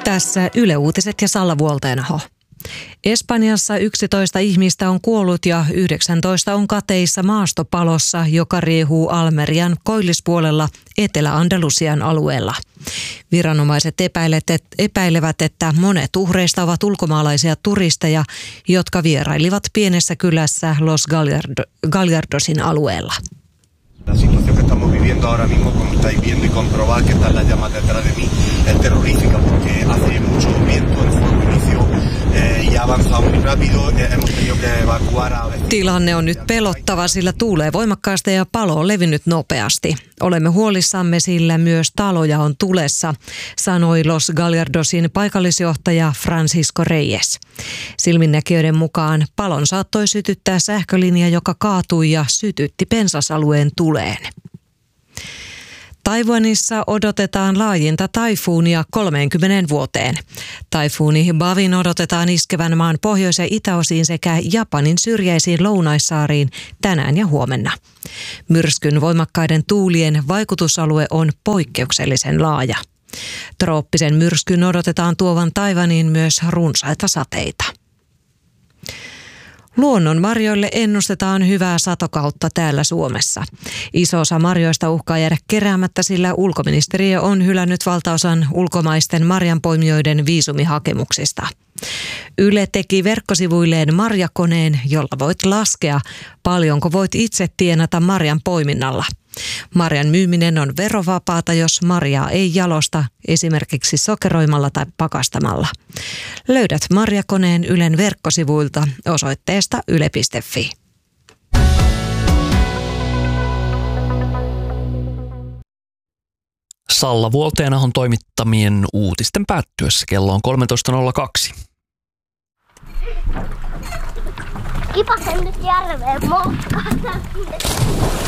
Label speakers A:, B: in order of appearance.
A: Tässä Yle Uutiset ja Salla Vuolteenaho. Espanjassa 11 ihmistä on kuollut ja 19 on kateissa maastopalossa, joka riehuu Almerian koillispuolella Etelä-Andalusian alueella. Viranomaiset epäilevät, että monet uhreista ovat ulkomaalaisia turisteja, jotka vierailivat pienessä kylässä Los Gallardosin alueella.
B: La situación que estamos viviendo ahora mismo, como estáis viendo y comprobar que están las llamas detrás de mí, es terrorífica porque hace mucho viento, el fuego inició y ha avanzado muy rápido, hemos tenido que evacuar a veces. Tilanne on nyt pelottava, sillä tuulee voimakkaasti ja palo on levinnyt nopeasti. Olemme huolissamme, sillä myös taloja on tulessa, sanoi Los Gallardosin paikallisjohtaja Francisco Reyes. Silminnäkijöiden mukaan palon saattoi sytyttää sähkölinja, joka kaatui ja sytytti pensasalueen tuleen. Taiwanissa odotetaan laajinta taifuunia 30 vuoteen. Taifuuni Bavin odotetaan iskevän maan pohjois- ja itäosiin sekä Japanin syrjäisiin lounaissaariin tänään ja huomenna. Myrskyn voimakkaiden tuulien vaikutusalue on poikkeuksellisen laaja. Trooppisen myrskyn odotetaan tuovan Taiwaniin myös runsaita sateita. Luonnonmarjoille ennustetaan hyvää satokautta täällä Suomessa. Iso osa marjoista uhkaa jäädä keräämättä, sillä ulkoministeriö on hylännyt valtaosan ulkomaisten marjanpoimijoiden viisumihakemuksista. Yle teki verkkosivuilleen marjakoneen, jolla voit laskea, paljonko voit itse tienata marjan poiminnalla. Marjan myyminen on verovapaata, jos marjaa ei jalosta, esimerkiksi sokeroimalla tai pakastamalla. Löydät marjakoneen Ylen verkkosivuilta osoitteesta yle.fi.
C: Salla Vuolteenahon toimittamien uutisten päättyessä kello on 13.02.
D: Kipasen nyt järveen moskaan.